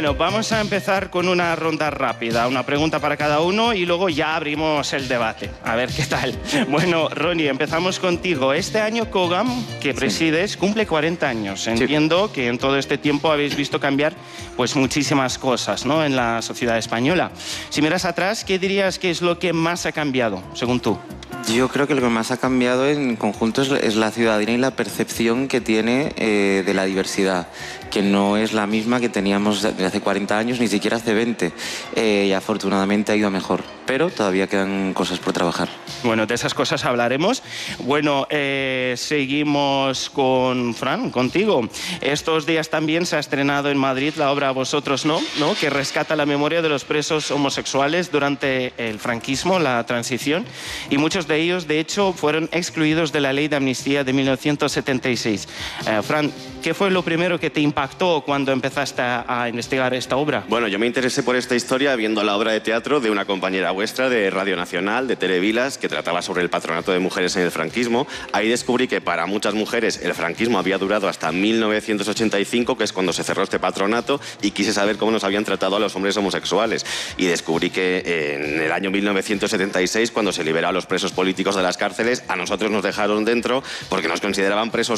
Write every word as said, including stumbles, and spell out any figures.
Bueno, vamos a empezar con una ronda rápida, una pregunta para cada uno y luego ya abrimos el debate. A ver qué tal. Bueno, Ronnie, empezamos contigo. Este año Cogam, que presides, sí. cumple cuarenta años. Entiendo sí. que en todo este tiempo habéis visto cambiar pues muchísimas cosas, ¿no?, en la sociedad española. Si miras atrás, ¿qué dirías que es lo que más ha cambiado, según tú? Yo creo que lo que más ha cambiado en conjunto es la ciudadanía y la percepción que tiene eh, de la diversidad, que no es la misma que teníamos de hace cuarenta años, ni siquiera hace veinte. Eh, y afortunadamente ha ido a mejor, pero todavía quedan cosas por trabajar. Bueno, de esas cosas hablaremos. Bueno, eh, seguimos con Fran, contigo. Estos días también se ha estrenado en Madrid la obra Vosotros no, ¿no?, que rescata la memoria de los presos homosexuales durante el franquismo, la transición, y muchos de ellos, de hecho, fueron excluidos de la Ley de Amnistía de mil novecientos setenta y seis. Eh, Fran, ¿qué fue lo primero que te impactó cuando empezaste a, a investigar esta obra? Bueno, yo me interesé por esta historia viendo la obra de teatro de una compañera vuestra de Radio Nacional, de Televilas, que trataba sobre el patronato de mujeres en el franquismo. Ahí descubrí que para muchas mujeres el franquismo había durado hasta mil novecientos ochenta y cinco, que es cuando se cerró este patronato, y quise saber cómo nos habían tratado a los hombres homosexuales. Y descubrí que en el año mil novecientos setenta y seis, cuando se liberó a los presos políticos de las cárceles, a nosotros nos dejaron dentro porque nos consideraban presos